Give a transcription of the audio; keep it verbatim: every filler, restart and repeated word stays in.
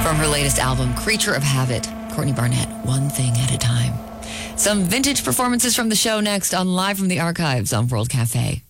From her latest album, Creature of Habit, Courtney Barnett, One Thing at a Time. Some vintage performances from the show next on Live from the Archives on World Cafe.